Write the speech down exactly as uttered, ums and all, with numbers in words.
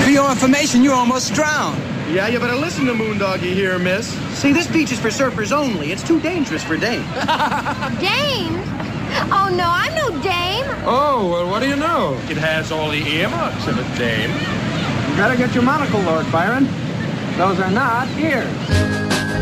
For your information, you almost drowned. Yeah, you better listen to Moondoggy here, miss. See, this beach is for surfers only. It's too dangerous for dames. Dames? Oh, no, I'm no dame. Oh, well, what do you know? It has all the earmarks of a dame. You better get your monocle, Lord Byron. Those are not ears.